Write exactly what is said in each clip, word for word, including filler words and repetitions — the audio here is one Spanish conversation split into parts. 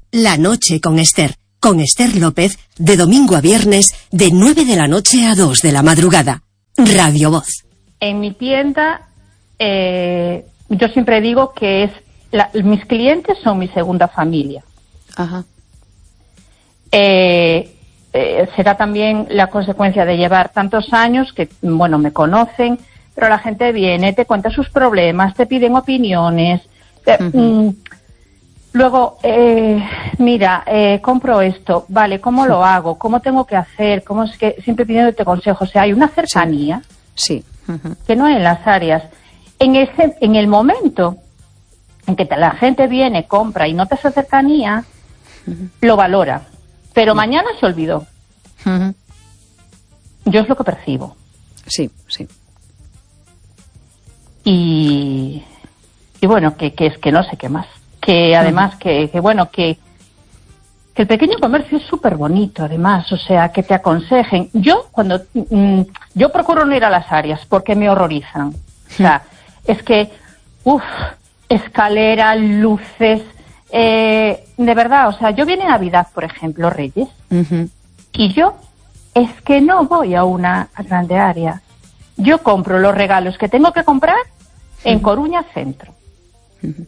La noche con Esther. Con Esther López, de domingo a viernes, de nueve de la noche a dos de la madrugada. Radio Voz. En mi tienda, eh, yo siempre digo que es la, mis clientes son mi segunda familia. Ajá. Eh, eh, será también la consecuencia de llevar tantos años que, bueno, me conocen, pero la gente viene, te cuenta sus problemas, te piden opiniones. Eh, uh-huh. mm, Luego, eh, mira, eh, compro esto, vale, ¿cómo lo hago? ¿Cómo tengo que hacer? ¿Cómo es que siempre pidiéndote consejos? O sea, hay una cercanía sí. Sí. Uh-huh. que no hay en las áreas. En ese, en el momento en que la gente viene, compra y nota esa cercanía, uh-huh. lo valora. Pero uh-huh. mañana se olvidó. Uh-huh. Yo es lo que percibo. Sí, sí. Y, y bueno, que, que es que no sé qué más. Que además, que, que bueno, que, que el pequeño comercio es súper bonito, además, o sea, que te aconsejen. Yo, cuando, mm, yo procuro no ir a las áreas porque me horrorizan. O sea, es que, uff, escalera, luces, eh, de verdad, o sea, yo viene Navidad, por ejemplo, Reyes, uh-huh. y yo es que no voy a una grande área. Yo compro los regalos que tengo que comprar en uh-huh. Coruña Centro. Uh-huh.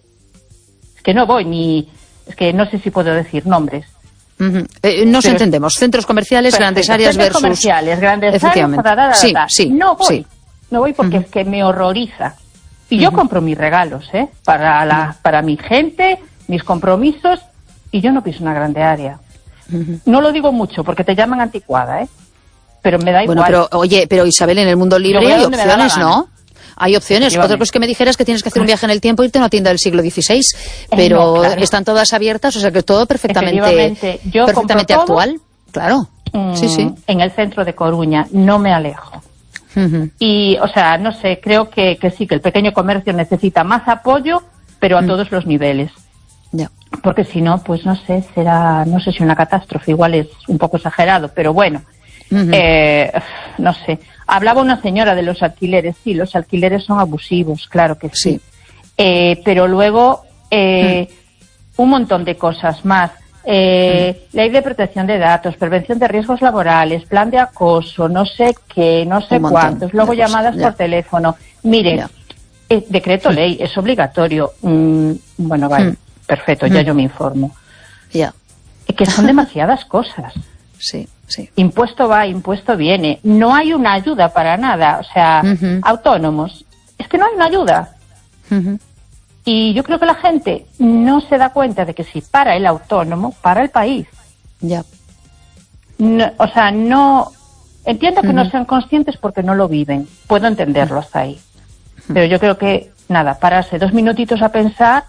Que no voy ni... Es que no sé si puedo decir nombres. Uh-huh. Eh, nos Pero entendemos. Centros comerciales, perfecto. Grandes áreas Centros versus... comerciales, grandes Efectivamente. áreas... Da, da, da, sí, da. sí, no voy. Sí. No voy porque uh-huh. es que me horroriza. Y uh-huh. yo compro mis regalos, ¿eh? Para, la, uh-huh. para mi gente, mis compromisos, y yo no piso una grande área. Uh-huh. No lo digo mucho porque te llaman anticuada, ¿eh? Pero me da igual. Bueno, pero, oye, pero Isabel, en el mundo libre hay opciones, ¿no? Hay opciones. Otra cosa es que me dijeras que tienes que hacer un viaje en el tiempo e irte a una tienda del siglo dieciséis, pero eh, no, claro. están todas abiertas, o sea que todo perfectamente, yo perfectamente actual. Claro, mm, sí, sí. En el centro de Coruña, no me alejo. Uh-huh. Y, o sea, no sé, creo que, que sí, que el pequeño comercio necesita más apoyo, pero a uh-huh. todos los niveles. Ya. Porque si no, pues no sé, será, no sé si una catástrofe, igual es un poco exagerado, pero bueno, uh-huh. eh, no sé. Hablaba una señora de los alquileres, sí, los alquileres son abusivos, claro que sí. sí. Eh, pero luego, eh, mm. un montón de cosas más. Eh, mm. Ley de protección de datos, prevención de riesgos laborales, plan de acoso, no sé qué, no sé cuántos. Luego llamadas por teléfono. Mire, eh, decreto ley, es obligatorio. Mm, bueno, vale, mm. perfecto, ya mm. yo me informo. Ya. Yeah. Que son demasiadas cosas. Sí. Sí. Impuesto va, impuesto viene. No hay una ayuda para nada. O sea, uh-huh. autónomos. Es que no hay una ayuda. Uh-huh. Y yo creo que la gente no se da cuenta de que si para el autónomo, para el país. Ya. No, o sea, no... Entiendo que uh-huh. no sean conscientes porque no lo viven. Puedo entenderlo hasta ahí. Uh-huh. Pero yo creo que, nada, pararse dos minutitos a pensar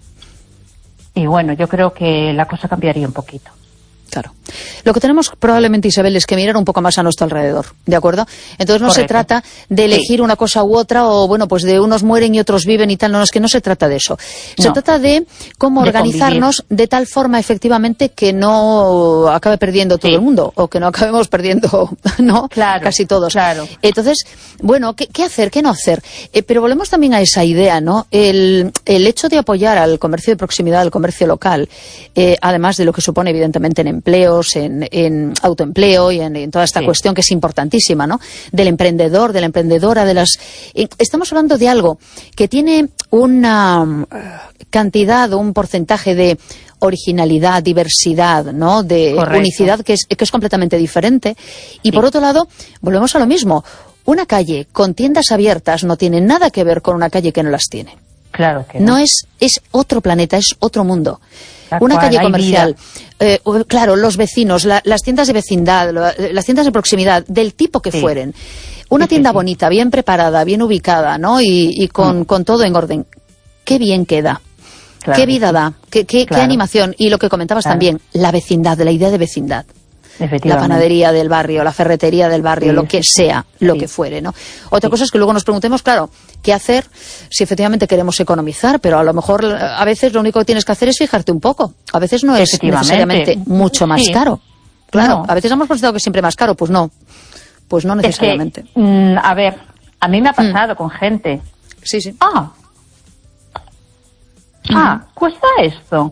y bueno, yo creo que la cosa cambiaría un poquito. Claro. Lo que tenemos probablemente, Isabel, es que mirar un poco más a nuestro alrededor, ¿de acuerdo? Entonces no Correcto. Se trata de elegir sí. una cosa u otra, o bueno, pues de unos mueren y otros viven y tal, no, es que no se trata de eso. Se no. trata de cómo de organizarnos convivir. De tal forma, efectivamente, que no acabe perdiendo todo sí. el mundo, o que no acabemos perdiendo, ¿no? Claro, casi todos. Claro. Entonces, bueno, ¿qué, qué hacer, qué no hacer? Eh, pero volvemos también a esa idea, ¿no? El, el hecho de apoyar al comercio de proximidad, al comercio local, eh, además de lo que supone, evidentemente, en empleos, en, en autoempleo y en, en toda esta sí. cuestión que es importantísima, ¿no? Del emprendedor, de la emprendedora, de las... Eh, estamos hablando de algo que tiene una um, cantidad, un porcentaje de originalidad, diversidad, ¿no? De Correcto. Unicidad que es, que es completamente diferente. Y sí. por otro lado, volvemos a lo mismo. Una calle con tiendas abiertas no tiene nada que ver con una calle que no las tiene. Claro que no. No es, es otro planeta, es otro mundo. La una cual, calle comercial, eh, claro, los vecinos, la, las tiendas de vecindad, la, las tiendas de proximidad, del tipo que sí. fueren. Una sí, tienda sí, sí. bonita, bien preparada, bien ubicada, ¿no? Y, y con, mm. con todo en orden. Qué bien queda. Claro, qué vida sí. da, qué, qué, claro. qué animación. Y lo que comentabas claro. también, la vecindad, la idea de vecindad. La panadería del barrio, la ferretería del barrio, sí, lo que sea, lo sí. que fuere, ¿no? Otra sí. cosa es que luego nos preguntemos, claro, ¿qué hacer si efectivamente queremos economizar? Pero a lo mejor a veces lo único que tienes que hacer es fijarte un poco. A veces no es necesariamente mucho más sí. caro. Claro, no. a veces hemos pensado que es siempre más caro, pues no. Pues no necesariamente. Es que, mm, a ver, a mí me ha pasado mm. con gente. Sí, sí. Ah, ah, cuesta esto.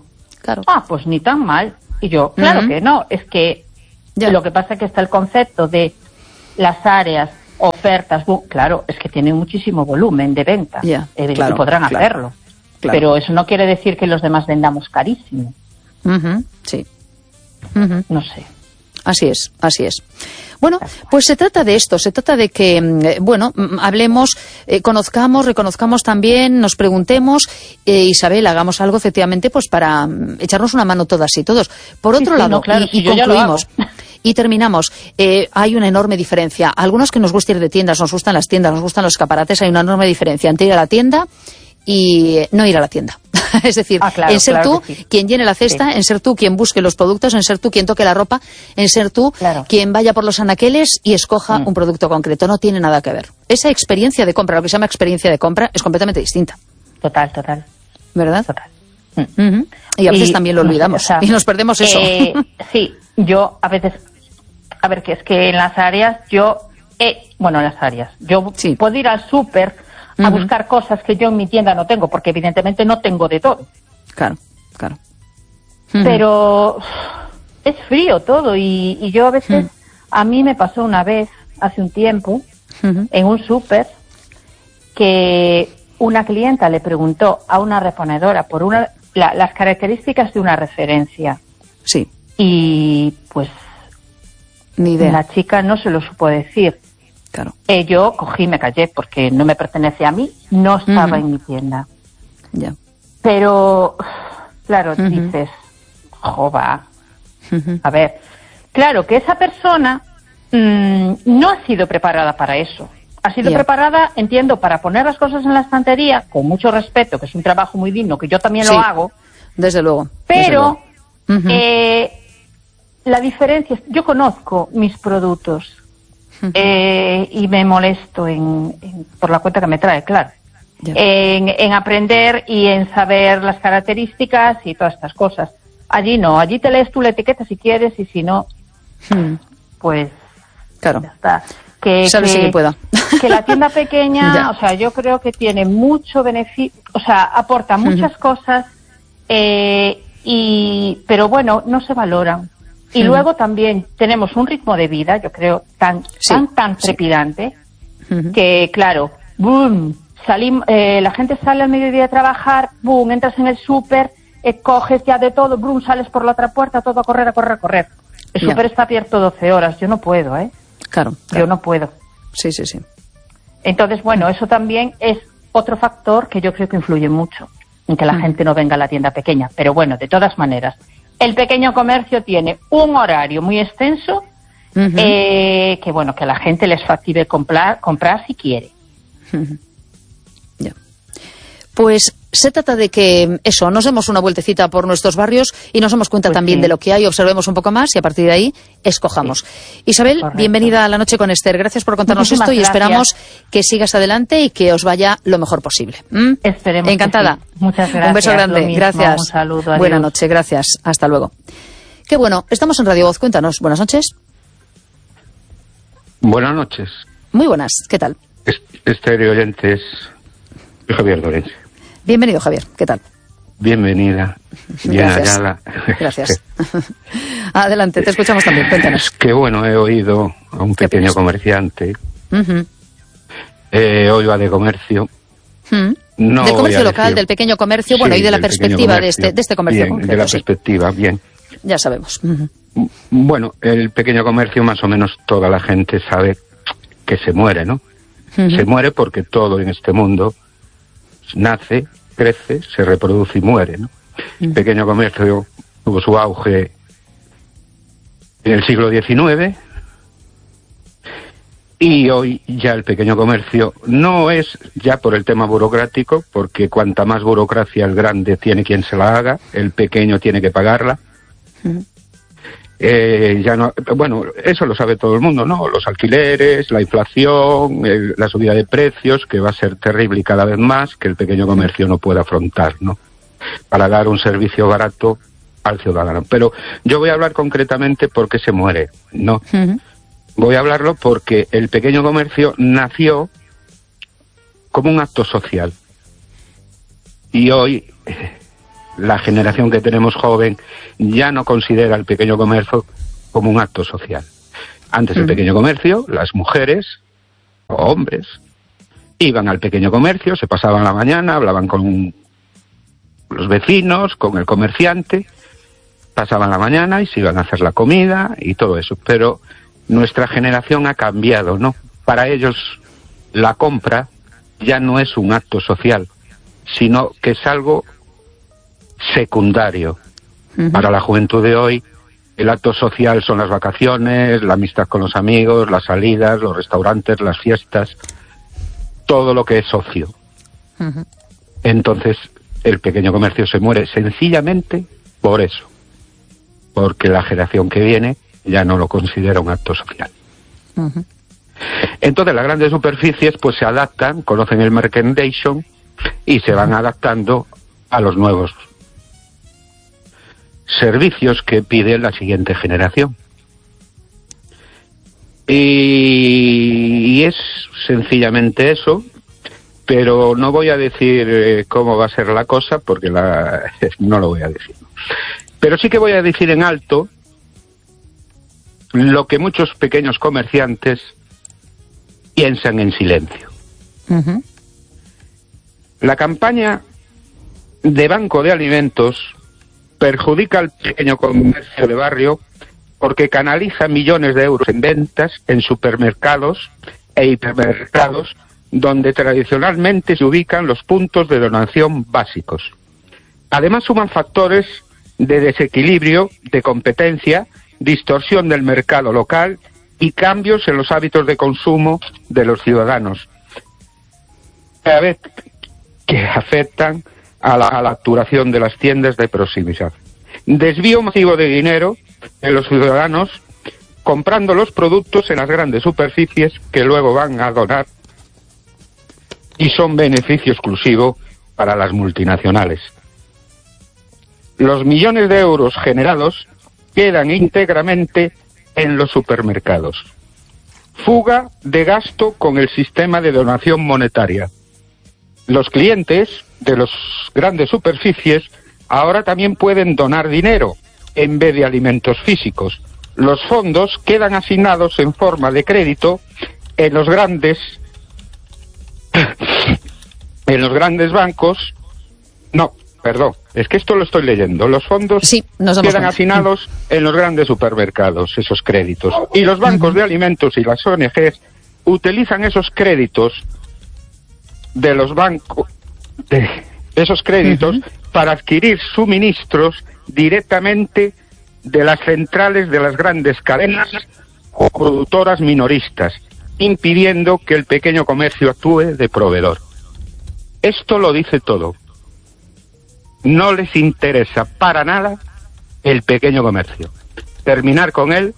claro. Ah, pues ni tan mal. Y yo, claro uh-huh. que no, es que ya. Lo que pasa es que está el concepto de las áreas, ofertas, claro, es que tienen muchísimo volumen de venta, yeah, eh, claro, y podrán claro, hacerlo. Claro. Pero eso no quiere decir que los demás vendamos carísimo. Uh-huh, sí. Uh-huh. No sé. Así es, así es. Bueno, pues se trata de esto, se trata de que, eh, bueno, hablemos, eh, conozcamos, reconozcamos también, nos preguntemos, eh, Isabel, hagamos algo efectivamente pues para um, echarnos una mano todas y todos. Por otro sí, sí, lado, no, claro, y, y si concluimos, y terminamos, eh, hay una enorme diferencia. Algunos que nos gusta ir de tiendas, nos gustan las tiendas, nos gustan los escaparates, hay una enorme diferencia entre ir a la tienda y no ir a la tienda. Es decir, ah, claro, en ser claro tú sí. quien llene la cesta, sí. en ser tú quien busque los productos, en ser tú quien toque la ropa, en ser tú claro. quien vaya por los anaqueles y escoja mm. un producto concreto. No tiene nada que ver. Esa experiencia de compra, lo que se llama experiencia de compra, es completamente distinta. Total, total. ¿Verdad? Total. Mm. Uh-huh. Y a veces y, también lo olvidamos o sea, y nos perdemos eso. Eh, sí, yo a veces, a ver, que es que en las áreas, yo, eh, bueno, en las áreas, yo sí. puedo ir al súper a uh-huh. buscar cosas que yo en mi tienda no tengo, porque evidentemente no tengo de todo. Claro, claro. Uh-huh. Pero es frío todo y, y yo a veces, uh-huh. a mí me pasó una vez, hace un tiempo, uh-huh. en un súper, que una clienta le preguntó a una reponedora por una la, las características de una referencia. Sí. Y pues ni idea. La chica no se lo supo decir. Claro. Eh, yo cogí y me callé porque no me pertenece a mí, no estaba uh-huh. en mi tienda. Ya. Pero, claro, uh-huh. dices, jova, uh-huh. a ver, claro que esa persona mmm, no ha sido preparada para eso. Ha sido yeah. preparada, entiendo, para poner las cosas en la estantería, con mucho respeto, que es un trabajo muy digno, que yo también sí. lo hago. Desde luego. Pero, desde luego. Uh-huh. eh, la diferencia es, yo conozco mis productos. Eh, y me molesto en, en, por la cuenta que me trae, claro, yeah. en, en aprender y en saber las características y todas estas cosas. Allí no, allí te lees tú la etiqueta si quieres y si no, hmm. pues claro. ya está. Que, Sabes que, si que pueda. que la tienda pequeña, yeah. o sea, yo creo que tiene mucho beneficio, o sea, aporta muchas uh-huh. cosas, eh, y pero bueno, no se valoran. Y uh-huh. luego también tenemos un ritmo de vida, yo creo, tan sí, tan tan trepidante, sí. uh-huh. que claro, boom, salim, eh, la gente sale al mediodía a trabajar, boom, entras en el súper, eh, coges ya de todo, boom, sales por la otra puerta, todo a correr, a correr, a correr. El yeah. súper está abierto doce horas, yo no puedo, ¿eh? Claro, claro. Yo no puedo. Sí, sí, sí. Entonces, bueno, eso también es otro factor que yo creo que influye mucho en que la uh-huh. gente no venga a la tienda pequeña. Pero bueno, de todas maneras, el pequeño comercio tiene un horario muy extenso, uh-huh. eh, que bueno, que a la gente les factible comprar, comprar si quiere. Uh-huh. Ya. Pues se trata de que, eso, nos demos una vueltecita por nuestros barrios y nos demos cuenta pues también sí. de lo que hay, observemos un poco más y a partir de ahí escojamos. Sí. Isabel, correcto. Bienvenida a La Noche con Esther. Gracias por contarnos Muchísimas esto y gracias. Esperamos que sigas adelante y que os vaya lo mejor posible. ¿Mm? Esperemos. Encantada. Que sí. Muchas gracias. Un beso grande. Mismo, gracias. Un saludo. Adiós. Buenas noches. Gracias. Hasta luego. Qué bueno. Estamos en Radio Voz. Cuéntanos. Buenas noches. Buenas noches. Muy buenas. ¿Qué tal? Esther y oyentes. Javier Dorense. Bienvenido, Javier. ¿Qué tal? Bienvenida. Bien Gracias. Ayala. Gracias. Adelante, te escuchamos también. Cuéntanos. Qué bueno, he oído a un pequeño comerciante. Uh-huh. Eh, hoy va de comercio. Uh-huh. No del comercio local, decir... del pequeño comercio, bueno, sí, y de la perspectiva de este, de este comercio bien, concreto. de la sí. perspectiva, bien. Ya sabemos. Uh-huh. Bueno, el pequeño comercio más o menos toda la gente sabe que se muere, ¿no? Uh-huh. Se muere porque todo en este mundo nace, crece, se reproduce y muere, ¿no? El pequeño comercio tuvo su auge en el siglo diecinueve y hoy ya el pequeño comercio no es ya por el tema burocrático, porque cuanta más burocracia el grande tiene quien se la haga, el pequeño tiene que pagarla. Uh-huh. Eh, ya no, bueno, eso lo sabe todo el mundo, ¿no? Los alquileres, la inflación, el, la subida de precios, que va a ser terrible y cada vez más, que el pequeño comercio no puede afrontar, ¿no? Para dar un servicio barato al ciudadano. Pero yo voy a hablar concretamente por qué se muere, ¿no? Uh-huh. Voy a hablarlo porque el pequeño comercio nació como un acto social. Y hoy la generación que tenemos joven ya no considera el pequeño comercio como un acto social. Antes, uh-huh. el pequeño comercio, las mujeres o hombres iban al pequeño comercio, se pasaban la mañana, hablaban con los vecinos, con el comerciante, pasaban la mañana y se iban a hacer la comida y todo eso. Pero nuestra generación ha cambiado, ¿no? Para ellos la compra ya no es un acto social, sino que es algo secundario. Uh-huh. Para la juventud de hoy, el acto social son las vacaciones, la amistad con los amigos, las salidas, los restaurantes, las fiestas, todo lo que es ocio. Uh-huh. Entonces, el pequeño comercio se muere sencillamente por eso, porque la generación que viene ya no lo considera un acto social. Uh-huh. Entonces, las grandes superficies pues se adaptan, conocen el merchandising y se van adaptando a los nuevos servicios que pide la siguiente generación. Y, y es sencillamente eso, pero no voy a decir eh, cómo va a ser la cosa, porque la, no lo voy a decir. Pero sí que voy a decir en alto lo que muchos pequeños comerciantes piensan en silencio. Uh-huh. La campaña de Banco de Alimentos perjudica al pequeño comercio de barrio porque canaliza millones de euros en ventas en supermercados e hipermercados donde tradicionalmente se ubican los puntos de donación básicos. Además suman factores de desequilibrio, de competencia, distorsión del mercado local y cambios en los hábitos de consumo de los ciudadanos, a vez que afectan a la, a la actuación de las tiendas de proximidad. Desvío masivo de dinero en los ciudadanos comprando los productos en las grandes superficies que luego van a donar y son beneficio exclusivo para las multinacionales. Los millones de euros generados quedan íntegramente en los supermercados. Fuga de gasto con el sistema de donación monetaria. Los clientes de las grandes superficies ahora también pueden donar dinero en vez de alimentos físicos. Los fondos quedan asignados en forma de crédito en los grandes en los grandes bancos. No, perdón, es que esto lo estoy leyendo. Los fondos sí, nos quedan cuenta. asignados en los grandes supermercados, esos créditos. Y los bancos uh-huh. de alimentos y las O N Ges utilizan esos créditos de los bancos, de esos créditos uh-huh. para adquirir suministros directamente de las centrales de las grandes cadenas o productoras minoristas, impidiendo que el pequeño comercio actúe de proveedor. Esto lo dice todo. No les interesa para nada el pequeño comercio. Terminar con él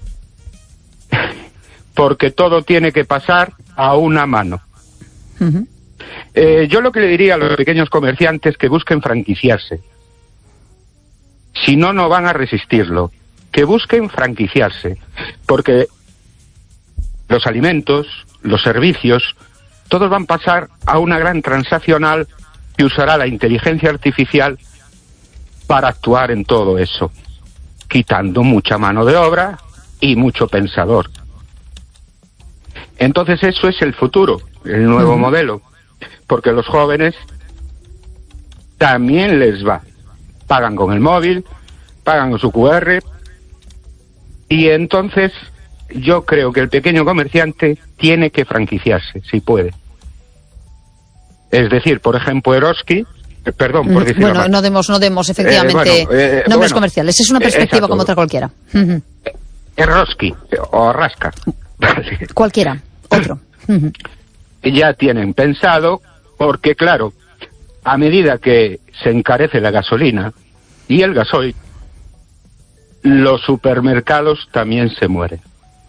porque todo tiene que pasar a una mano. Uh-huh. Eh, yo lo que le diría a los pequeños comerciantes que busquen franquiciarse. Si no, no van a resistirlo. Que busquen franquiciarse. Porque los alimentos, los servicios, todos van a pasar a una gran transaccional que usará la inteligencia artificial para actuar en todo eso, quitando mucha mano de obra y mucho pensador. Entonces eso es el futuro, el nuevo uh-huh. modelo, porque los jóvenes también les va. Pagan con el móvil, pagan con su cu erre, y entonces yo creo que el pequeño comerciante tiene que franquiciarse, si puede. Es decir, por ejemplo, Eroski, eh, perdón, por decirlo Bueno, más. no demos, no demos efectivamente eh, bueno, eh, nombres bueno, comerciales. Es una perspectiva exacto. como otra cualquiera. Eroski o Rasca. Cualquiera, otro. Ya tienen pensado, porque claro, a medida que se encarece la gasolina y el gasoil, los supermercados también se mueren.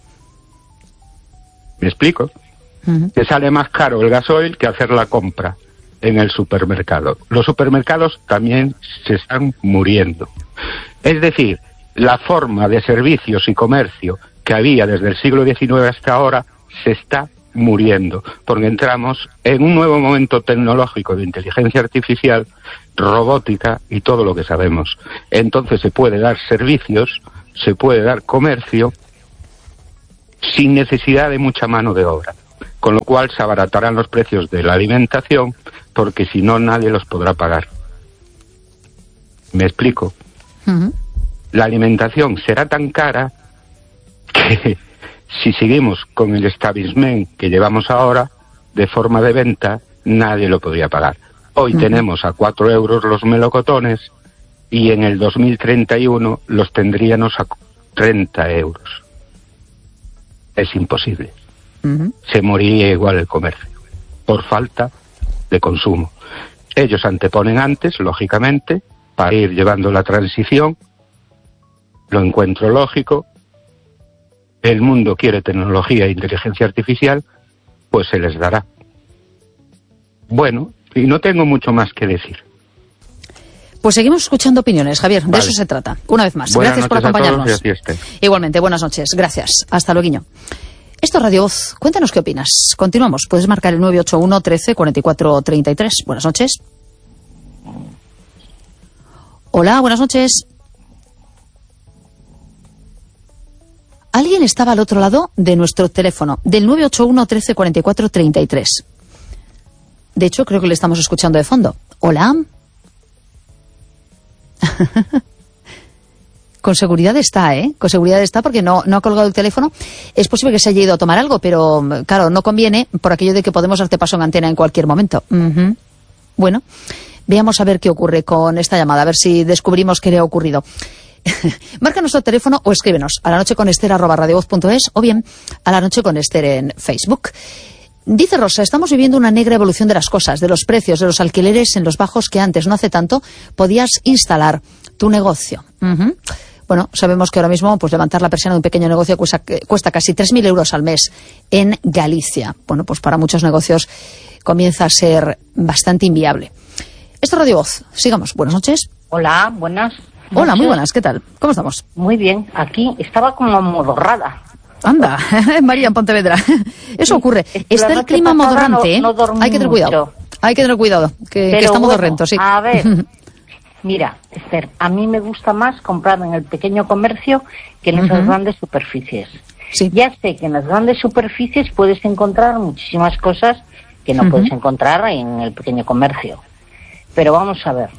¿Me explico? Uh-huh. Que sale más caro el gasoil que hacer la compra en el supermercado. Los supermercados también se están muriendo. Es decir, la forma de servicios y comercio que había desde el siglo diecinueve hasta ahora se está muriendo, porque entramos en un nuevo momento tecnológico de inteligencia artificial robótica y todo lo que sabemos. Entonces se puede dar servicios, se puede dar comercio sin necesidad de mucha mano de obra, con lo cual se abaratarán los precios de la alimentación, porque si no nadie los podrá pagar. ¿Me explico? Uh-huh. La alimentación será tan cara que si seguimos con el establishment que llevamos ahora, de forma de venta, nadie lo podría pagar. Hoy uh-huh. tenemos a cuatro euros los melocotones y en el dos mil treinta y uno los tendríamos a treinta euros. Es imposible. Uh-huh. Se moriría igual el comercio, por falta de consumo. Ellos anteponen antes, lógicamente, para ir llevando la transición. Lo encuentro lógico. El mundo quiere tecnología e inteligencia artificial, pues se les dará. Bueno, y no tengo mucho más que decir. Pues seguimos escuchando opiniones, Javier, de vale. eso se trata. Una vez más, buenas gracias por acompañarnos. Igualmente, buenas noches, gracias. Hasta luego. Esto es Radio Voz, cuéntanos qué opinas. Continuamos, puedes marcar el nueve ocho uno, trece, cuarenta y cuatro, treinta y tres. Buenas noches. Hola, buenas noches. Alguien estaba al otro lado de nuestro teléfono, del nueve ocho uno, trece, cuarenta y cuatro, treinta y tres. De hecho, creo que le estamos escuchando de fondo. Hola. Con seguridad está, ¿eh? Con seguridad está porque no, no ha colgado el teléfono. Es posible que se haya ido a tomar algo, pero claro, no conviene por aquello de que podemos darte paso en antena en cualquier momento. Uh-huh. Bueno, veamos a ver qué ocurre con esta llamada, a ver si descubrimos qué le ha ocurrido. Marca nuestro teléfono o escríbenos a la noche con Ester arroba radiovoz punto es o bien a la noche con Ester en Facebook. Dice Rosa, estamos viviendo una negra evolución de las cosas, de los precios, de los alquileres en los bajos que antes, no hace tanto, podías instalar tu negocio. Uh-huh. Bueno, sabemos que ahora mismo pues levantar la persiana de un pequeño negocio cuesta, cuesta casi tres mil euros al mes en Galicia. Bueno, pues para muchos negocios comienza a ser bastante inviable. Esto es Radio Voz. Sigamos. Buenas noches. Hola, buenas. Hola, noches. Muy buenas. ¿Qué tal? ¿Cómo estamos? Muy bien. Aquí estaba como modorrada. Anda, María en Pontevedra. Eso sí, ocurre. Es está el clima modorrante, no, no hay que tener cuidado. Mucho. Hay que tener cuidado, que, que está bueno, modorrento, sí. A ver, mira, Esther, a mí me gusta más comprar en el pequeño comercio que en esas uh-huh. grandes superficies. Sí. Ya sé que en las grandes superficies puedes encontrar muchísimas cosas que no uh-huh. puedes encontrar en el pequeño comercio. Pero vamos a ver.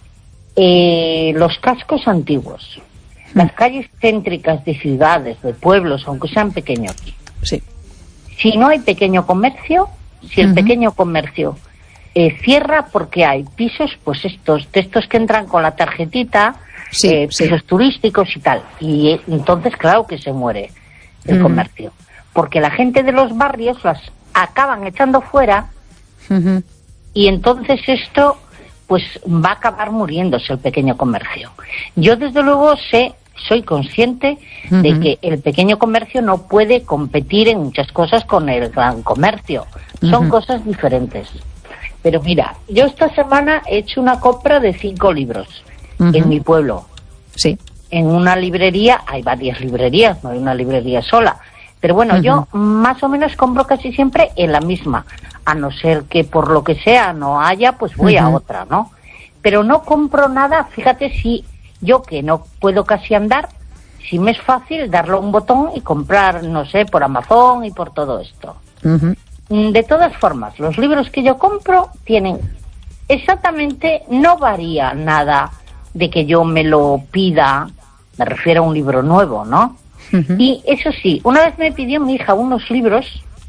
Eh, los cascos antiguos. Las calles céntricas de ciudades, de pueblos, aunque sean pequeños. Sí. Si no hay pequeño comercio, si el uh-huh. pequeño comercio eh, cierra porque hay pisos, pues estos, de estos que entran con la tarjetita, sí, eh, pisos sí. turísticos y tal. Y eh, entonces, claro que se muere el uh-huh. comercio. Porque la gente de los barrios las acaban echando fuera uh-huh. y entonces esto pues va a acabar muriéndose el pequeño comercio. Yo desde luego sé, soy consciente uh-huh. de que el pequeño comercio no puede competir en muchas cosas con el gran comercio. Son uh-huh. cosas diferentes. Pero mira, yo esta semana he hecho una compra de cinco libros uh-huh. en mi pueblo. Sí. En una librería, hay varias librerías, no hay una librería sola. Pero bueno, uh-huh. yo más o menos compro casi siempre en la misma. A no ser que por lo que sea no haya, pues voy uh-huh. a otra, ¿no? Pero no compro nada, fíjate, si yo que no puedo casi andar, si me es fácil darle un botón y comprar, no sé, por Amazon y por todo esto. Uh-huh. De todas formas, los libros que yo compro tienen exactamente, no varía nada de que yo me lo pida, me refiero a un libro nuevo, ¿no? Uh-huh. Y eso sí, una vez me pidió mi hija unos libros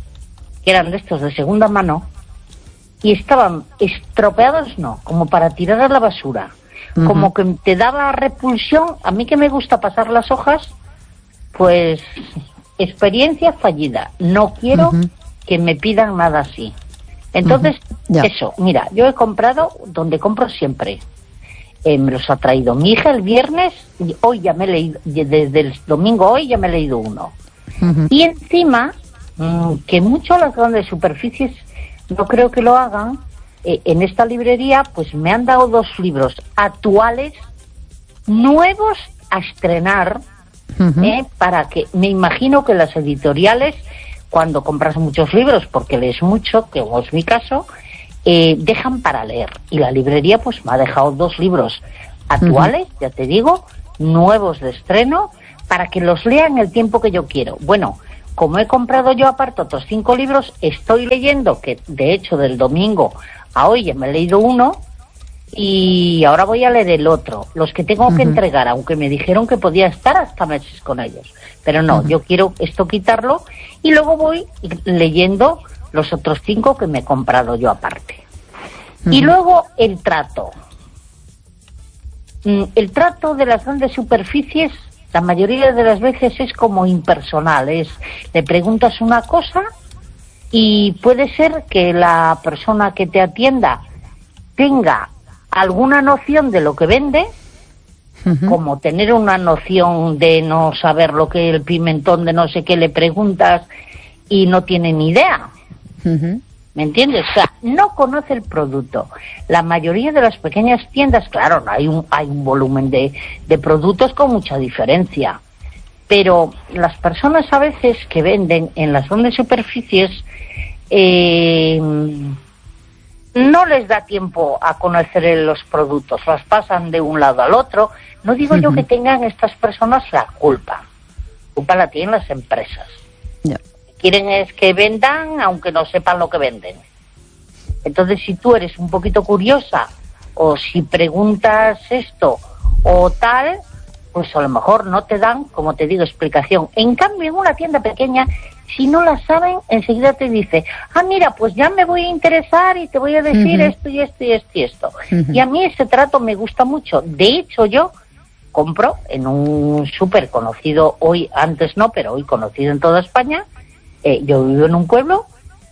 que eran de estos de segunda mano, y estaban estropeados, no, como para tirar a la basura, uh-huh. como que te daba repulsión. A mí que me gusta pasar las hojas, pues experiencia fallida, no quiero uh-huh. que me pidan nada así. Entonces, uh-huh. eso, mira, yo he comprado donde compro siempre, eh, me los ha traído mi hija el viernes, y hoy ya me he leído, desde el domingo hoy ya me he leído uno, uh-huh. y encima que mucho las grandes superficies no creo que lo hagan. Eh, en esta librería pues me han dado dos libros actuales, nuevos a estrenar, uh-huh. eh, para que, me imagino que las editoriales, cuando compras muchos libros porque lees mucho, que es mi caso, eh, dejan para leer. Y la librería pues me ha dejado dos libros actuales, uh-huh. ya te digo, nuevos de estreno, para que los lea en el tiempo que yo quiero. Bueno, como he comprado yo aparte otros cinco libros, estoy leyendo, que de hecho del domingo a hoy ya me he leído uno, y ahora voy a leer el otro, los que tengo uh-huh. que entregar, aunque me dijeron que podía estar hasta meses con ellos. Pero no, uh-huh. yo quiero esto quitarlo, y luego voy leyendo los otros cinco que me he comprado yo aparte. Uh-huh. Y luego el trato. El trato de las grandes superficies, la mayoría de las veces es como impersonal, es, le preguntas una cosa y puede ser que la persona que te atienda tenga alguna noción de lo que vende, uh-huh. como tener una noción de no saber lo que el pimentón de no sé qué le preguntas y no tiene ni idea. Uh-huh. ¿Me entiendes? O sea, no conoce el producto. La mayoría de las pequeñas tiendas, claro, no hay un, hay un volumen de, de productos con mucha diferencia. Pero las personas a veces que venden en las grandes superficies, eh, no les da tiempo a conocer los productos, las pasan de un lado al otro. No digo uh-huh. yo que tengan estas personas la culpa. La culpa la tienen las empresas. Yeah. Quieren es que vendan aunque no sepan lo que venden. Entonces, si tú eres un poquito curiosa o si preguntas esto o tal, pues a lo mejor no te dan, como te digo, explicación. En cambio, en una tienda pequeña, si no la saben, enseguida te dice, ah, mira, pues ya me voy a interesar y te voy a decir uh-huh. esto y esto y esto y esto. Uh-huh. Y a mí ese trato me gusta mucho. De hecho, yo compro en un súper conocido hoy, antes no, pero hoy conocido en toda España. Eh, yo vivo en un pueblo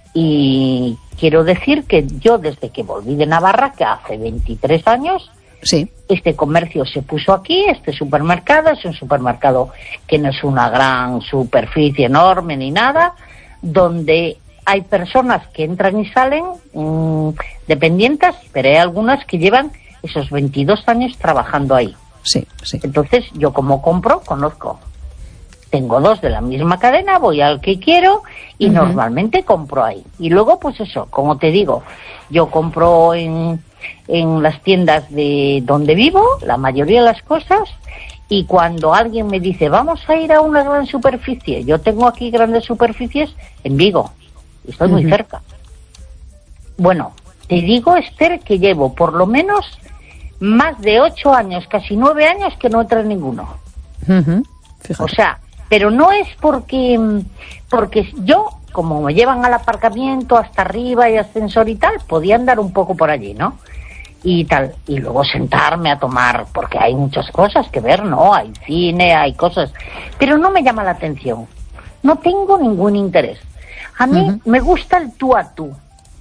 y quiero decir que yo desde que volví de Navarra, que hace veintitrés años, sí. este comercio se puso aquí, este supermercado, es un supermercado que no es una gran superficie enorme ni nada, donde hay personas que entran y salen mmm, dependientes, pero hay algunas que llevan esos veintidós años trabajando ahí. Sí, sí. Entonces yo como compro, conozco. Tengo dos de la misma cadena, voy al que quiero y uh-huh. normalmente compro ahí. Y luego, pues eso, como te digo, yo compro en, en las tiendas de donde vivo, la mayoría de las cosas, y cuando alguien me dice, vamos a ir a una gran superficie, yo tengo aquí grandes superficies en Vigo, y estoy uh-huh. muy cerca. Bueno, te digo, Esther, que llevo por lo menos más de ocho años, casi nueve años, que no entro en ninguno. Uh-huh. O sea... Pero no es porque, porque yo, como me llevan al aparcamiento hasta arriba y ascensor y tal, podía andar un poco por allí, ¿no? Y tal, y luego sentarme a tomar, porque hay muchas cosas que ver, ¿no? Hay cine, hay cosas, pero no me llama la atención. No tengo ningún interés. A mí uh-huh. me gusta el tú a tú.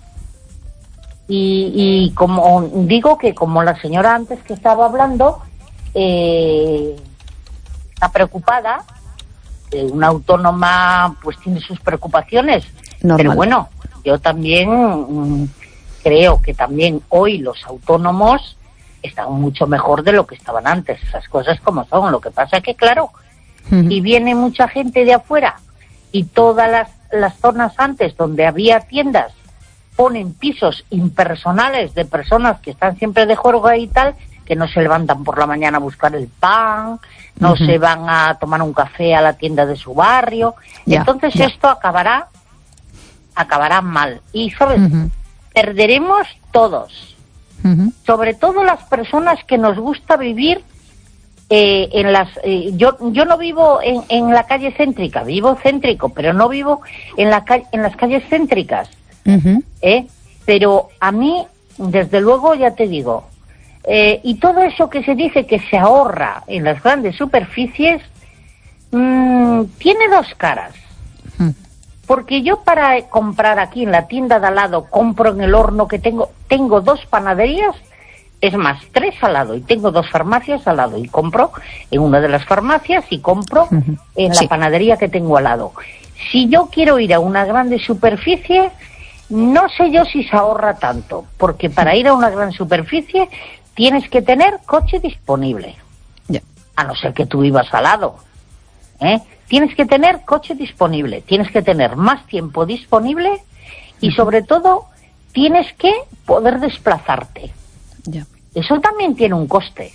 Y, y como digo que como la señora antes que estaba hablando, eh, está preocupada, una autónoma pues tiene sus preocupaciones, normal. Pero bueno, yo también mmm, creo que también hoy los autónomos están mucho mejor de lo que estaban antes, esas cosas como son. Lo que pasa es que claro, uh-huh. y viene mucha gente de afuera y todas las, las zonas antes donde había tiendas ponen pisos impersonales de personas que están siempre de juerga y tal, que no se levantan por la mañana a buscar el pan, no uh-huh. se van a tomar un café a la tienda de su barrio. Yeah, Entonces yeah. esto acabará acabará mal. Y, ¿sabes? Uh-huh. Perderemos todos. Uh-huh. Sobre todo las personas que nos gusta vivir eh, en las... Eh, yo yo no vivo en, en la calle céntrica, vivo céntrico, pero no vivo en, la ca- en las calles céntricas. Uh-huh. ¿eh? Pero a mí, desde luego, ya te digo... Eh, y todo eso que se dice que se ahorra en las grandes superficies mmm, tiene dos caras. Mm. Porque yo para comprar aquí en la tienda de al lado, compro en el horno que tengo, tengo dos panaderías, es más, tres al lado, y tengo dos farmacias al lado, y compro en una de las farmacias y compro mm-hmm. en la sí. panadería que tengo al lado. Si yo quiero ir a una grande superficie, no sé yo si se ahorra tanto, porque para ir a una gran superficie tienes que tener coche disponible, yeah. a no ser que tú vivas al lado. ¿eh? Tienes que tener coche disponible, tienes que tener más tiempo disponible y sobre todo tienes que poder desplazarte. Ya. Eso también tiene un coste.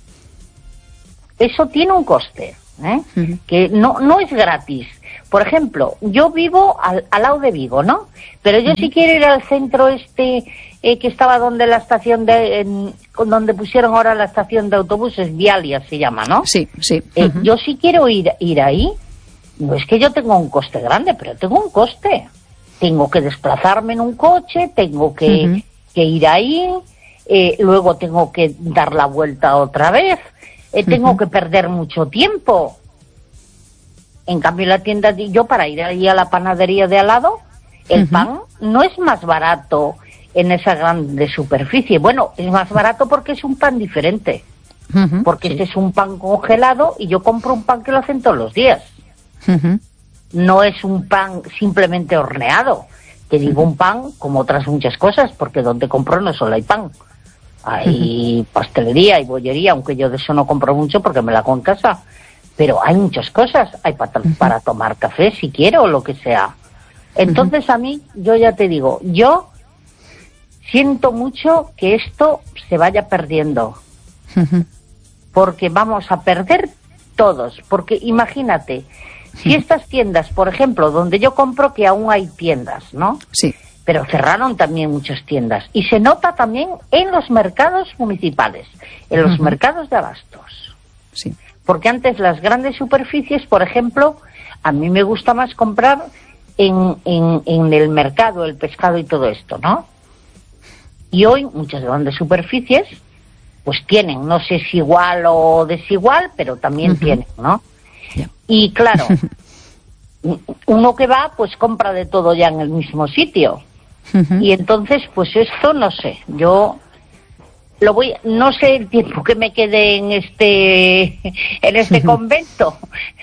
Eso tiene un coste, ¿eh? Uh-huh. Que no, no es gratis. Por ejemplo, yo vivo al, al lado de Vigo, ¿no? Pero yo uh-huh. si quiero ir al centro este eh, que estaba donde la estación de, en, donde pusieron ahora la estación de autobuses, Vialia se llama, ¿no? Sí, sí. Uh-huh. Eh, yo si quiero ir, ir ahí, no es que yo tenga un coste grande, pero tengo un coste. Tengo que desplazarme en un coche, tengo que, uh-huh. que ir ahí, eh, luego tengo que dar la vuelta otra vez, eh, tengo uh-huh. que perder mucho tiempo. En cambio, la tienda, yo para ir ahí a la panadería de al lado, el uh-huh. pan no es más barato en esa grande superficie. Bueno, es más barato porque es un pan diferente. Uh-huh. Porque sí. Este es un pan congelado y yo compro un pan que lo hacen todos los días. Uh-huh. No es un pan simplemente horneado. Te digo un pan como otras muchas cosas, porque donde compro no solo hay pan. Hay uh-huh. pastelería, hay bollería, aunque yo de eso no compro mucho porque me la hago en casa. Pero hay muchas cosas, hay para, uh-huh. para tomar café si quiero o lo que sea. Entonces uh-huh. a mí, yo ya te digo, yo siento mucho que esto se vaya perdiendo. Uh-huh. Porque vamos a perder todos. Porque imagínate, uh-huh. si estas tiendas, por ejemplo, donde yo compro, que aún hay tiendas, ¿no? Sí. Pero cerraron también muchas tiendas. Y se nota también en los mercados municipales, en los uh-huh. mercados de abastos. Sí. Porque antes las grandes superficies, por ejemplo, a mí me gusta más comprar en, en, en el mercado, el pescado y todo esto, ¿no? Y hoy muchas grandes superficies, pues tienen, no sé si igual o desigual, pero también uh-huh. tienen, ¿no? Yeah. Y claro, uno que va, pues compra de todo ya en el mismo sitio. Uh-huh. Y entonces, pues esto, no sé, yo... Lo voy, no sé el tiempo que me quede en este en este convento,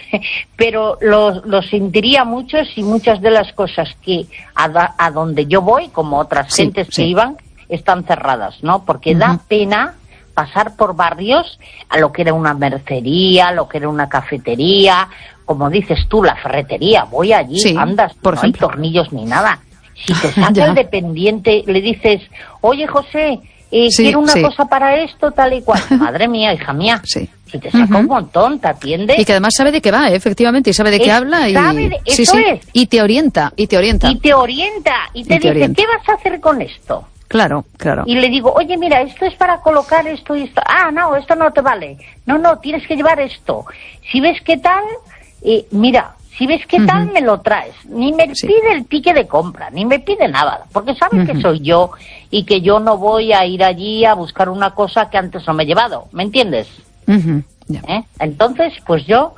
pero lo, lo sentiría mucho si muchas de las cosas que a, a donde yo voy, como otras sí, gentes sí. que iban, están cerradas, ¿no? Porque uh-huh. da pena pasar por barrios a lo que era una mercería, lo que era una cafetería, como dices tú, la ferretería. Voy allí, sí, andas, por no ejemplo. Hay tornillos ni nada. Si te saca el dependiente, le dices, oye, José, Eh, sí, quiero una sí. cosa para esto, tal y cual. Madre mía, hija mía. Sí. Si te saca uh-huh. un montón, te atiende. Y que además sabe de qué va, ¿eh? Efectivamente, y sabe de es, qué habla. Y... Sabe de, sí, eso sí. es. Y te orienta, y te orienta. Y te orienta, y te y dice, te orienta. ¿Qué vas a hacer con esto? Claro, claro. Y le digo, oye, mira, esto es para colocar esto y esto. Ah, no, esto no te vale. No, no, tienes que llevar esto. Si ves qué tal, eh, mira... Si ves qué tal, uh-huh. me lo traes. Ni me sí. pide el ticket de compra, ni me pide nada. Porque sabe uh-huh. que soy yo y que yo no voy a ir allí a buscar una cosa que antes no me he llevado. ¿Me entiendes? Uh-huh. Yeah. ¿Eh? Entonces, pues yo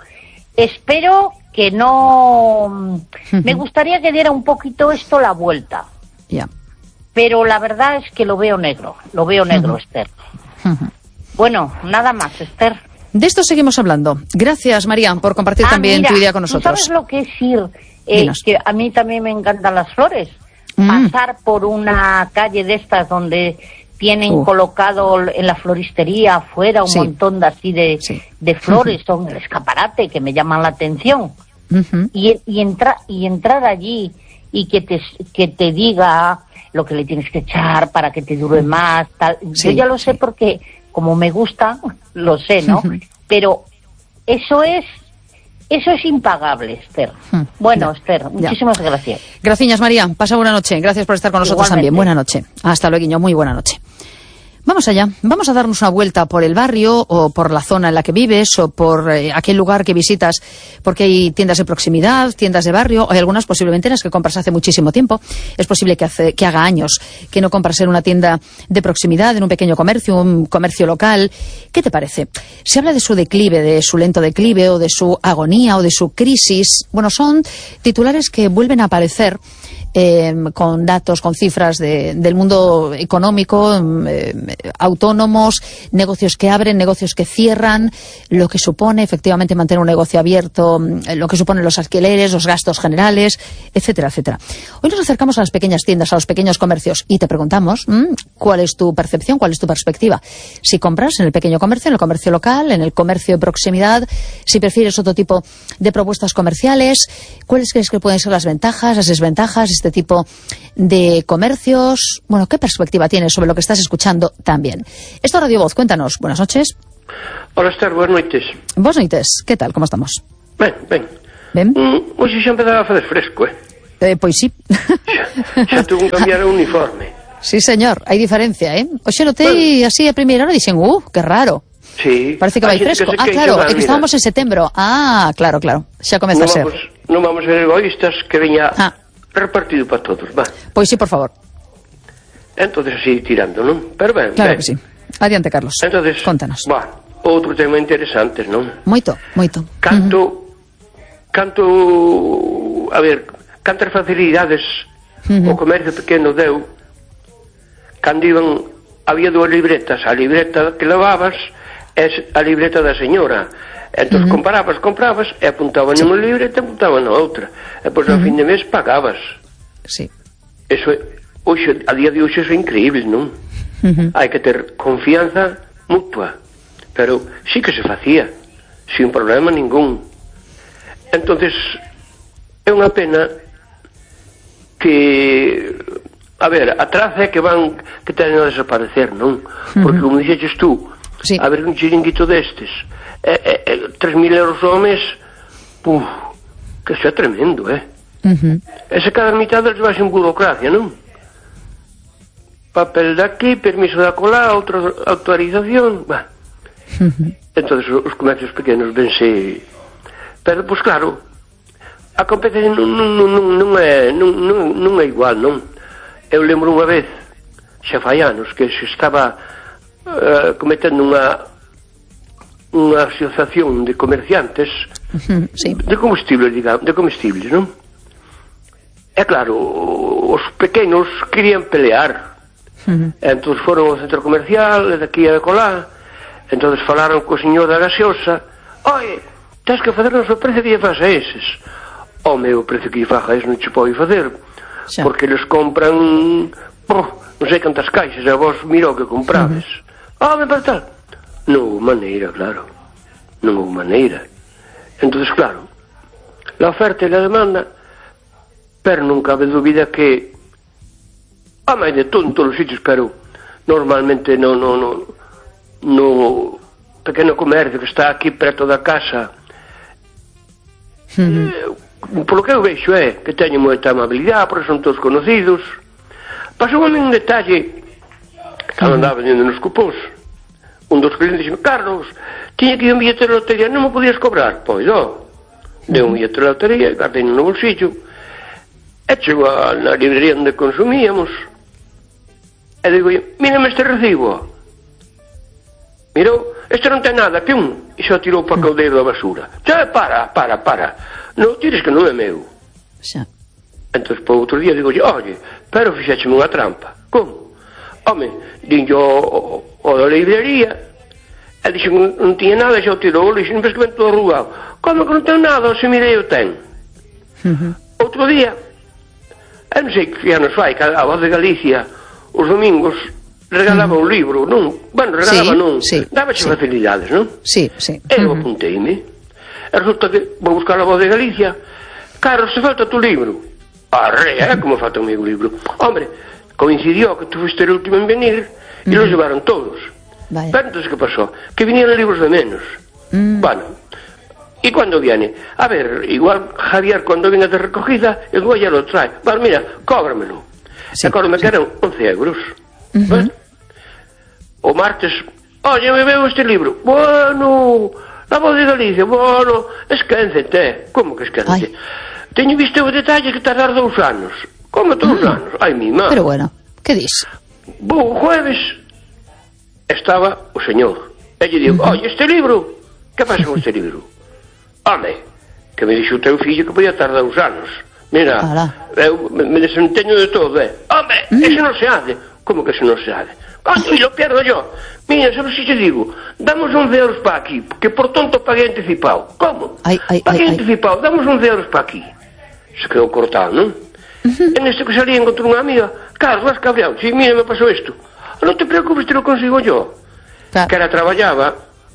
espero que no... Uh-huh. Me gustaría que diera un poquito esto la vuelta. Yeah. Pero la verdad es que lo veo negro. Lo veo negro, uh-huh. Esther. Uh-huh. Bueno, nada más, Esther. De esto seguimos hablando. Gracias, María, por compartir ah, también mira, tu idea con nosotros. ¿tú sabes lo que es ir? Eh, que a mí también me encantan las flores. Mm. Pasar por una calle de estas donde tienen uh. colocado en la floristería afuera un sí. montón de así de, sí. de flores, son el escaparate que me llaman la atención. Uh-huh. Y, y, entra, y entrar allí y que te, que te diga lo que le tienes que echar para que te dure más. Tal. Sí, yo ya lo sé sí. porque... como me gusta, lo sé, ¿no? Pero eso es eso es impagable, Esther. Bueno, ya, Esther, muchísimas ya. gracias. Gracias, María. Pasa buena noche. Gracias por estar con nosotros Igualmente. También. Buena noche. Hasta luego, muy buena noche. Vamos allá, vamos a darnos una vuelta por el barrio o por la zona en la que vives o por eh, aquel lugar que visitas, porque hay tiendas de proximidad, tiendas de barrio, hay algunas posiblemente en las que compras hace muchísimo tiempo. Es posible que, hace, que haga años que no compras en una tienda de proximidad, en un pequeño comercio, un comercio local. ¿Qué te parece? Se habla de su declive, de su lento declive o de su agonía o de su crisis. Bueno, son titulares que vuelven a aparecer Eh, con datos, con cifras de, del mundo económico, eh, autónomos, negocios que abren, negocios que cierran, lo que supone efectivamente mantener un negocio abierto, lo que suponen los alquileres, los gastos generales, etcétera, etcétera. Hoy nos acercamos a las pequeñas tiendas, a los pequeños comercios y te preguntamos ¿m? ¿cuál es tu percepción, cuál es tu perspectiva? Si compras en el pequeño comercio, en el comercio local, en el comercio de proximidad, si prefieres otro tipo de propuestas comerciales, ¿cuáles crees que pueden ser las ventajas, las desventajas? este tipo de comercios. Bueno, ¿qué perspectiva tienes sobre lo que estás escuchando también? Esto es Radio Voz, cuéntanos. Buenas noches. Hola, Esther, buenas noites. Buenas noites, ¿qué tal? ¿Cómo estamos? Ben, ben. Ben? Mm, hoxe xa empezaba a fazer fresco, eh? Eh, pois sí. Xa, xa tuvo que cambiar o uniforme. Sí, señor, hai diferencia, eh? Oxe, notei bueno. así a primeira hora, dixen, uh, que raro. Sí. Parece que vai fresco. Ah, claro, é que estábamos en setembro. Ah, claro, claro, xa comeza no a ser. Vamos, non vamos a ser egoístas, que veña ah. repartido para todos, va. Pois sí, por favor. Entonces así tirando, non? Pero ben, claro ben. que sí. Adiante, Carlos. Entonces, contanos. Bueno, outro tema interesante, non? Moito, moito. Canto, uh-huh. canto, a ver, cantas facilidades uh-huh. o comercio pequeno deu cando iban, había dúas libretas, a libreta que levabas é a libreta da señora. Entón uh-huh. comparabas, comprabas e apuntaban sí. nunha libreta e apuntaban na outra. E pois uh-huh. ao fin de mes pagabas. Sí. Eso é, hoxe, a día de hoxe é increíble, non? Uh-huh. Hai que ter confianza mutua. Pero sí que se facía, sin problema ningún. Entonces é unha pena que, a ver, a traza é que van, que teñen a desaparecer, non? Porque como dixeches tú, sí. a ver un chiringuito destes, é, é, é, tres mil euros ao mes, puf, que isso é tremendo, eh? Uh-huh. E se cada mitad deles vai sin burocracia, non? Papel de aquí, permiso de acolá, outra autorización, bah. Uh-huh. Entonces os comercios pequenos vense, pero pois claro, a competencia non, non, non, non, é, non, non, non é igual, non? Eu lembro unha vez, xa fai anos, que se estaba uh, cometendo unha unha asociación de comerciantes uh-huh, sí. de comestibles, digamos, de comestibles, non? É claro, os pequenos querían pelear, uh-huh. entón foron ao centro comercial, de aquí a de colá. Entón falaron co señor da gaseosa. Oye, tens que facernos o precio que lle faz a eses. O meu precio que lle faz a eses non che pode facer, xa. Porque eles compran oh, non sei cantas caixas, e vos mirou que comprades. Ah, uh-huh. oh, me para tal. Non houve maneira, claro. Non houve maneira. Entón, claro, la oferta e la demanda, pero non cabe dúbida que a máis de todo en todos os sitios, pero normalmente non, non, non no pequeno comercio que está aquí preto da casa, uh-huh. eh, polo que eu vexo é que teñen moita amabilidade, porque son todos conocidos. Pasou a mí un detalle cando uh-huh. andaba vendendo nos cupóns. Un dos clientes dixo, Carlos, tiña que ir un billete de lotería, non me podías cobrar? Pois, ó, deu un billete de lotería, guardei no bolsillo, e chego a, na librería onde consumíamos, e digo, mírame este recibo. Mirou, este non ten nada, que un, e xa tirou para o caldeiro da basura. Xa, para, para, para, non tires que non é meu. Xa. Entón, por outro día, digo, oye, pero fixécheme unha trampa. Como? Home, dinlle o, o da librería, e dixo que non tiña nada, xa o tirou o lixo, non ves que ven todo arrugado. Como que non ten nada, se mirei o ten. Uh-huh. Outro día, eu non sei que xa nos fai, que a Voz de Galicia, os domingos, regalaba un libro, non? Bueno, regalaba sí, non, sí, dábache sí. facilidades, non? Sí, sí. Eu uh-huh. apunteime. E resulta que vou buscar a Voz de Galicia. Carlos, se falta tu libro. Arre, é como falta o meu libro. Hombre, coincidió que tu fuiste el último en venir e uh-huh. los llevaron todos. Vale. Pero entonces, ¿qué pasó? Que vinieron libros de menos. Mm. Bueno, ¿y cuándo viene? A ver, igual Javier cuando venga de recogida, el güey ya lo trae. Bueno, mira, cóbramelo. Sí, Acórdame sí. que eran once euros. Uh-huh. ¿Ves? O martes, oye, me veo este libro. Bueno, la Voz de Galicia, bueno, esquéncete. Como que esquéncete? Teño visto o detalle que tardar dous anos. Como dous mm. anos? Ai, mi má. Pero bueno, que dis? Bo, jueves estaba o señor. E lle digo, uh-huh. oye, este libro, que pasa con este libro? Home, que me dixo o teu fillo que podía tardar uns anos. Mira, eu me, me desenteño de todo, eh? Home, mm. ese non se hace. Como que ese non se hace? Coño, e lo pierdo yo. Mira, sabes si te digo, damos once euros para aquí, que por tonto paguei anticipado. Como? Ai, ai, paguei ai, anticipado, damos once euros para aquí. Se quedou cortado, non? Uh-huh. En este que salía encontré unha amiga. Carlos, vas cabreado. Si, sí, mira, me pasou isto. Non te preocupes, te lo consigo yo. Claro. Que era traballaba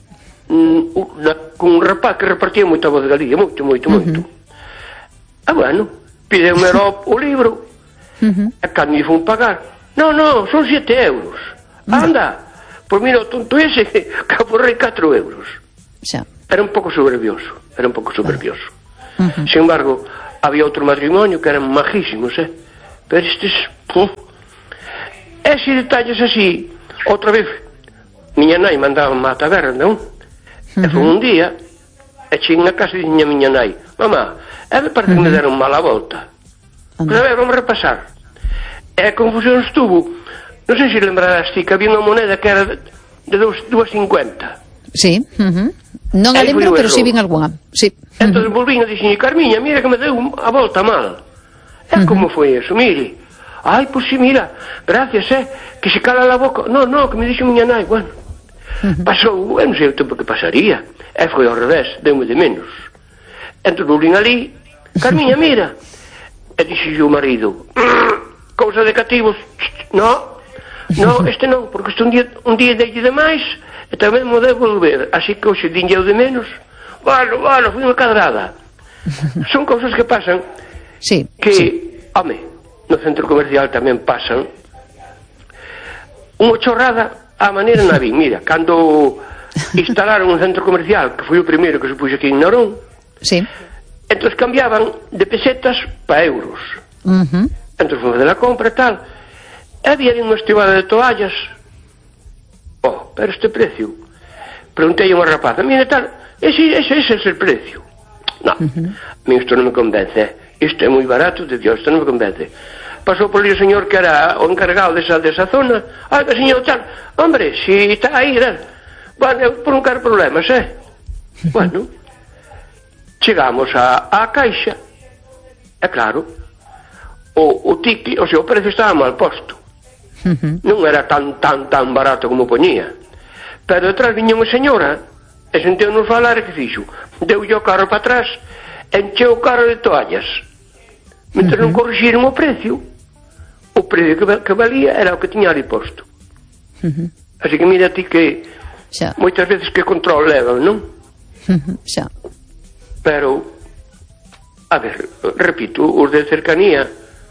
mm, na, con un rapaz que repartía moita Voz de Galicia, moito, moito, uh-huh. moito. Ah, bueno, pideume o, o libro, Uh-huh. E cando me fun pagar, no, no, son siete euros. Anda, pois mira, o tonto ese que aforrei catro euros. Xa. Era un pouco soberbioso, era un pouco soberbioso. Uh-huh. Sin embargo, había outro matrimonio que eran majísimos, eh? Pero estes... Uh, ese detalles así, outra vez, miña nai mandaba má taberna, non? Uh-huh. E foi un día, e cheguei na casa e diña miña nai, mamá, e me parece uh-huh. que me deron mala volta. Uh-huh. Pero a ver, vamos repasar. E a confusión estuvo, non sei se lembrarás ti, que había unha moneda que era de, de dúas cincuenta. Sí, uh-huh. Non a lembro, pero si sí vin algunha. Sí. Entón volvín a dixen, Carmiña, mira que me deu a volta mal. E uh-huh. como foi eso? Mire, ai, pois si, mira, gracias, eh, que se cala la boca. No, no, que me dixo miña nai, bueno. Uh-huh. Pasou, eu non sei o tempo que pasaría. E foi ao revés, deu-me de menos. Entón volvín ali, Carmiña, mira. E dixo o marido, cousa de cativos, no, no, este non, porque este un día, un día dei de máis, e tamén mo debo volver, así que hoxe dinlle de menos. Bueno, bueno, fui unha cadrada. Son cousas que pasan, sí, que, sí. home, no centro comercial tamén pasan unha chorrada a maneira na vi. Mira, cando instalaron un centro comercial, que foi o primeiro que se puxo aquí en Narón, sí. entón cambiaban de pesetas para euros. Uh-huh. Entón fomos de la compra e tal, e había unha estivada de toallas. Oh, pero este precio, preguntei a unha rapaza, mire tal, ese, ese, ese es el precio. No, uh-huh. a mí isto non me convence, isto é moi barato, de Dios, isto non me convence. Pasou por ali o señor que era o encargado desa, desa zona, ah, que señor tal, hombre, si está aí, tal. Bueno, por non quero problemas, eh? Bueno, chegamos a, a caixa, é claro, o, o ticket, o sea, o precio estaba mal posto. Uh-huh. Non era tan, tan, tan barato como poñía. Pero detrás viña unha señora e senteu-nos falar e que fixo, deu o carro para atrás, encheu o carro de toallas. Mentre uh-huh. non corrixiron o precio, o precio que, que valía era o que tiña ali posto. Uh-huh. Así que mira ti que xa. Moitas veces que control levan, non? Uh-huh. Xa. Pero, a ver, repito, os de cercanía,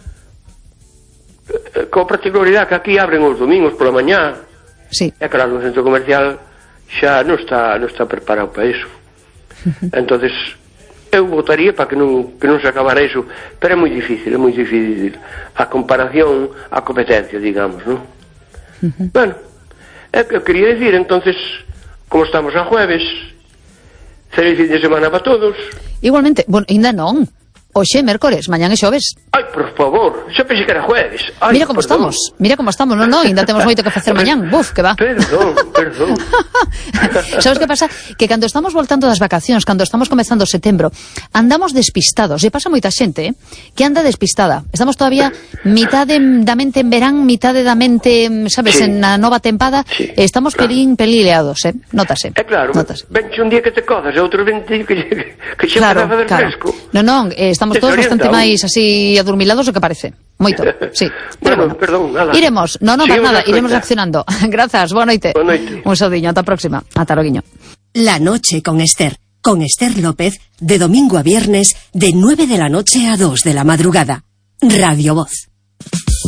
con particularidade que aquí abren os domingos pola mañá. Sí. É claro, o centro comercial xa non está non está preparado para iso. Uh-huh. Entonces, eu votaría para que non que non se acabara iso, pero é moi difícil, é moi difícil a comparación, a competencia, digamos, non? Uh-huh. Bueno, é que eu quería decir, entonces, como estamos a jueves, feliz fin de semana para todos. Igualmente, bueno, ainda non. Oxe, mércores, mañán e xoves. Ai, por favor, xa pensei que era jueves. Ai, mira como perdón. estamos, mira como estamos. Non, non, ainda temos moito que facer mañán. Buf, que va. Perdón, perdón. Sabes que pasa? Que cando estamos voltando das vacacións, cando estamos comezando setembro, andamos despistados. E pasa moita xente, eh, que anda despistada. Estamos todavía mitade da mente en verán, mitade da mente, sabes, sí. en a nova tempada. Sí, e estamos claro. pelín, pelileados, eh? Notase. É claro, venche un día que te codas, e outro vente que, que xe claro, para fazer claro. fresco. Non, non, eh, estamos todos bastante máis así adormilados do que parece. Moito, sí. Bueno, bueno, perdón, nada. Iremos, non, non, nada, iremos reaccionando. Grazas, boa noite. Boa noite. Un saudiño, ata a próxima. Ata loguiño. La noche con Esther, con Esther López, de domingo a viernes, de nueve de la noche a dos de la madrugada. Radio Voz.